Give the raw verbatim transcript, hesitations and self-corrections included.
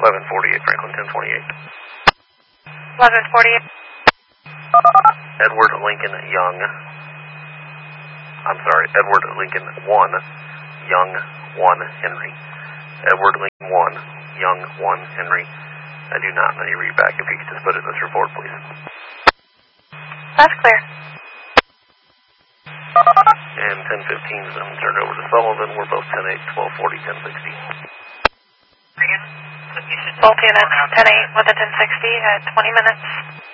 eleven forty-eight, Franklin ten twenty-eight. eleven forty-eight. Edward Lincoln Young. I'm sorry, Edward Lincoln one, Young one, Henry. Edward Lincoln one, Young one, Henry. I do not know your read back. If you could just put it in this report, please. That's clear. And ten fifteen is then turned over to Sullivan. We're both ten eight, twelve forty, ten sixty. Both units ten eight with a ten sixty at twenty minutes.